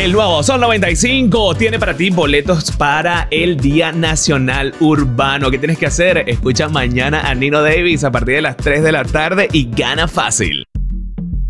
El nuevo Sol 95 tiene para ti boletos para el Día Nacional Urbano. ¿Qué tienes que hacer? Escucha mañana a Nino Davis a partir de las 3 de la tarde y gana fácil.